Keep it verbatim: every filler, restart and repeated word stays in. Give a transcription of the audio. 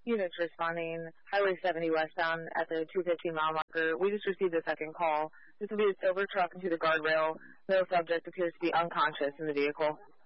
Units responding, Highway seventy westbound at the two fifteen mile marker. We just received a second call. This will be a silver truck into the guardrail. No subject appears to be unconscious in the vehicle.